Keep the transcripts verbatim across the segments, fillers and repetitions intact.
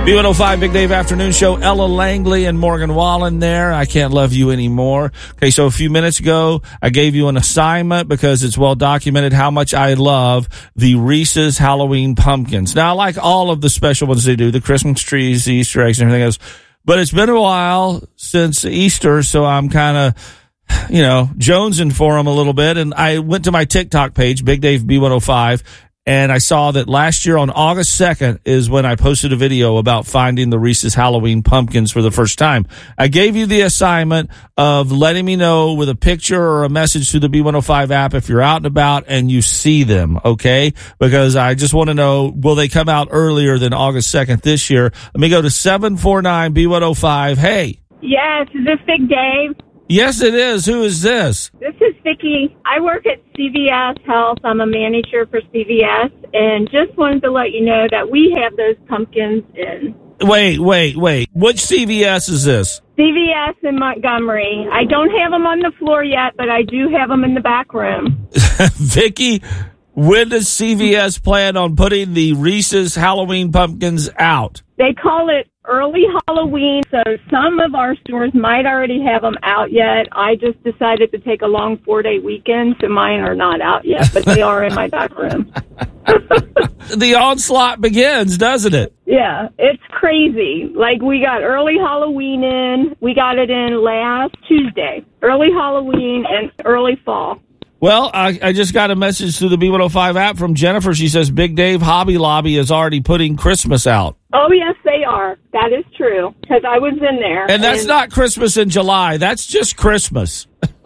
B one oh five Big Dave Afternoon Show. Ella Langley and Morgan Wallen there. I can't love you anymore. Okay, so a few minutes ago, I gave you an assignment because it's well documented how much I love the Reese's Halloween pumpkins. Now, I like all of the special ones they do, the Christmas trees, the Easter eggs, and everything else. But it's been a while since Easter, so I'm kind of, you know, jonesing for them a little bit. And I went to my TikTok page, Big Dave B one oh five, and I saw that last year on August second is when I posted a video about finding the Reese's Halloween pumpkins for the first time. I gave you the assignment of letting me know with a picture or a message through the B one oh five app if you're out and about and you see them, okay? Because I just want to know, will they come out earlier than August second this year? Let me go to seven four nine B one oh five. Hey. Yes, is this Big Dave? Yes, it is. Who is this? This is Vicki. I work at C V S Health. I'm a manager for C V S, and just wanted to let you know that we have those pumpkins in. Wait, wait, wait. Which C V S is this? C V S in Montgomery. I don't have them on the floor yet, but I do have them in the back room. Vicki, when does C V S plan on putting the Reese's Halloween pumpkins out? They call it early Halloween, so some of our stores might already have them out yet. I just decided to take a long four-day weekend, so mine are not out yet, but they are in my back room. The onslaught begins, doesn't it? Yeah, it's crazy. Like, we got early Halloween in. We got it in last Tuesday. Early Halloween and early fall. Well, I, I just got a message through the B one oh five app from Jennifer. She says Big Dave Hobby Lobby is already putting Christmas out. Oh, yes, they are. That is true, because I was in there. And that's and not Christmas in July. That's just Christmas.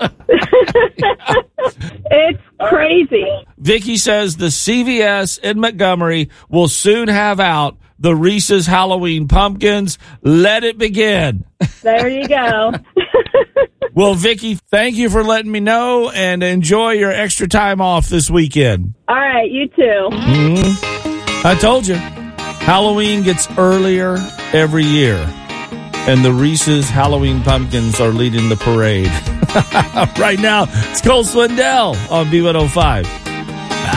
It's crazy. Vicki says the C V S in Montgomery will soon have out the Reese's Halloween pumpkins. Let it begin. There you go. Well, Vicki, thank you for letting me know, and enjoy your extra time off this weekend. All right, you too. Mm-hmm. I told you, Halloween gets earlier every year, and the Reese's Halloween pumpkins are leading the parade. Right now, it's Cole Swindell on B one oh five.